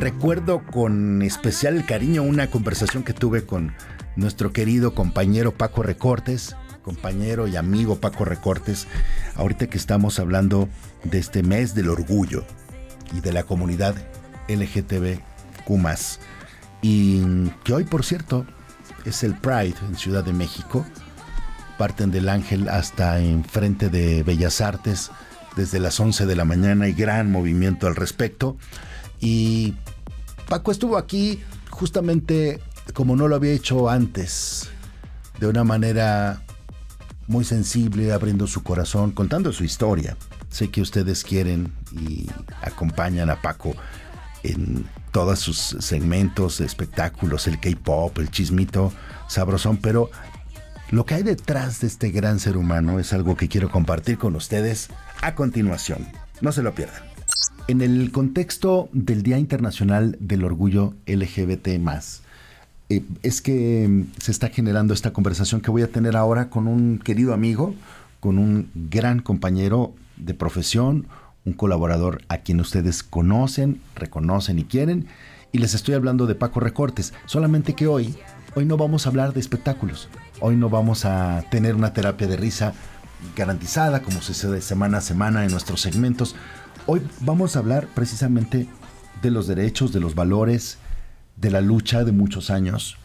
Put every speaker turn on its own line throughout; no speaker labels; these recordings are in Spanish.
Recuerdo con especial cariño una conversación que tuve con nuestro querido compañero Paco Recortes, compañero y amigo Paco Recortes, ahorita que estamos hablando de este mes del orgullo y de la comunidad LGTBQ+, y que hoy, por cierto, es el Pride en Ciudad de México. Parten del Ángel hasta enfrente de Bellas Artes desde las 11 de la mañana y gran movimiento al respecto. Y Paco estuvo aquí justamente como no lo había hecho antes, de una manera muy sensible, abriendo su corazón, contando su historia. Sé que ustedes quieren y acompañan a Paco en todos sus segmentos, espectáculos, el K-pop, el chismito sabrosón, pero lo que hay detrás de este gran ser humano es algo que quiero compartir con ustedes a continuación. No se lo pierdan. En el contexto del Día Internacional del Orgullo LGBT+, es que se está generando esta conversación que voy a tener ahora con un querido amigo, con un gran compañero de profesión, un colaborador a quien ustedes conocen, reconocen y quieren, y les estoy hablando de Paco Recortes. Solamente que hoy no vamos a hablar de espectáculos, hoy no vamos a tener una terapia de risa garantizada como sucede semana a semana en nuestros segmentos. Hoy vamos a hablar precisamente de los derechos, de los valores, de la lucha de muchos años,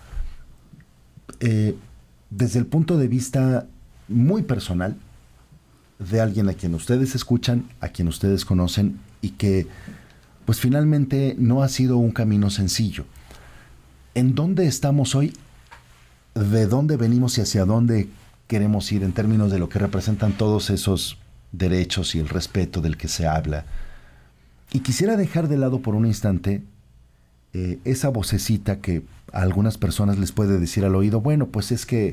desde el punto de vista muy personal de alguien a quien ustedes escuchan, a quien ustedes conocen y que pues finalmente no ha sido un camino sencillo. ¿En dónde estamos hoy? ¿De dónde venimos y hacia dónde queremos ir en términos de lo que representan todos esos derechos y el respeto del que se habla? Y quisiera dejar de lado por un instante esa vocecita que a algunas personas les puede decir al oído, bueno, pues es que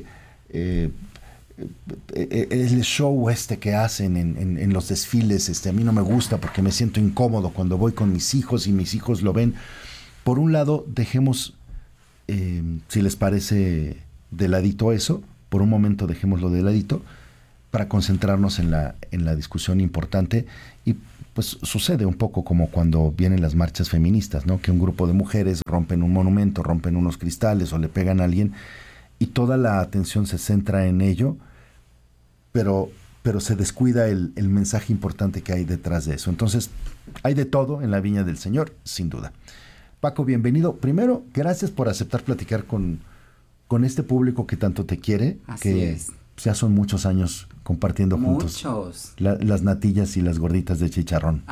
el show que hacen en los desfiles, a mí no me gusta porque me siento incómodo cuando voy con mis hijos y mis hijos lo ven. Por un lado, dejemos, si les parece de ladito eso, por un momento dejémoslo de ladito para concentrarnos en la discusión importante. Y pues sucede un poco como cuando vienen las marchas feministas, ¿no? Que un grupo de mujeres rompen un monumento, rompen unos cristales o le pegan a alguien y toda la atención se centra en ello, pero se descuida el mensaje importante que hay detrás de eso. Entonces, hay de todo en la viña del Señor, sin duda. Paco, bienvenido. Primero, gracias por aceptar platicar con este público que tanto te quiere.
Así
que
es.
Ya son muchos años compartiendo juntos
Muchos.
las natillas y las gorditas de chicharrón.